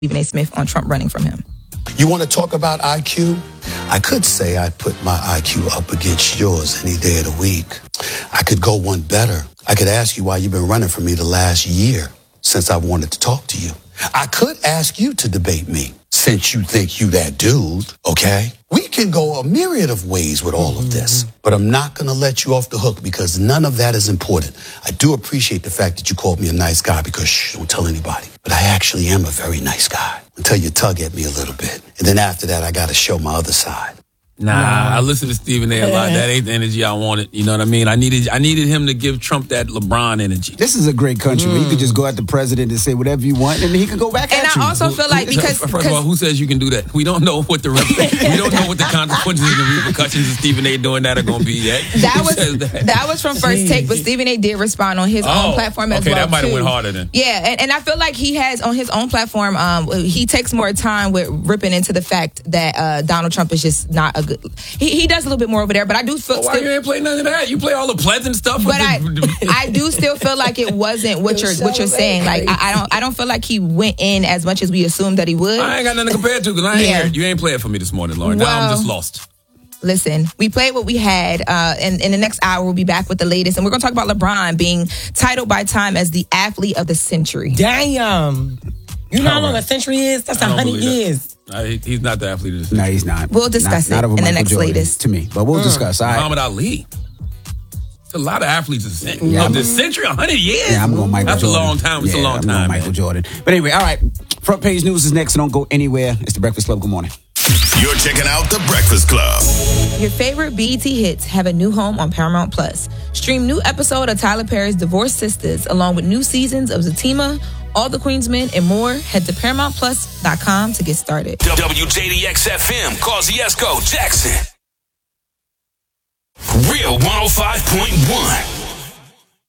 Stephen A. Smith on Trump running from him. You want to talk about IQ? I could say I put my IQ up against yours any day of the week. I could go one better. I could ask you why you've been running from me the last year since I wanted to talk to you. I could ask you to debate me since you think you that dude, okay? We can go a myriad of ways with all of this, but I'm not going to let you off the hook because none of that is important. I do appreciate the fact that you called me a nice guy because don't tell anybody. But I actually am a very nice guy until you tug at me a little bit. And then after that, I got to show my other side. Nah, I listen to Stephen A. a lot. That ain't the energy I wanted. You know what I mean? I needed him to give Trump that LeBron energy. This is a great country where you could just go at the president and say whatever you want, and he can go back at you. And I also feel like because first of all, who says you can do that? We don't know what the consequences and the repercussions of Stephen A. doing that are going to be yet. That was from First Take, but Stephen A. did respond on his own platform as well. Okay, that might have went harder then. Yeah, and I feel like he has on his own platform. He takes more time with ripping into the fact that Donald Trump is just not a good. He does a little bit more over there, but I do feel. Why you ain't play none of that? You play all the pleasant stuff. But I do still feel like it wasn't what you're saying. Like I don't feel like he went in as much as we assumed that he would. I ain't got nothing to compare to because I ain't here. You ain't playing for me this morning, Lauren. Now I'm just lost. Listen, we played what we had, and in the next hour, we'll be back with the latest. And we're going to talk about LeBron being titled by Time as the athlete of the century. Damn. You know how long a century is? That's 100 years. He's not the athlete of the century. No, he's not. We'll discuss it in the next latest. To me, but we'll discuss. Muhammad Ali. It's a lot of athletes of this century, 100 years. Yeah, I'm going Michael Jordan. That's a long time. It's a long time. Michael Jordan. But anyway, all right. Front page news is next. So don't go anywhere. It's the Breakfast Club. Good morning. You're checking out the Breakfast Club. Your favorite BET hits have a new home on Paramount Plus. Stream new episode of Tyler Perry's Divorced Sisters, along with new seasons of Zatima, All the Queen's Men, and more. Head to ParamountPlus.com to get started. WJDX-FM, Kosciuszko, Jackson. Real 105.1.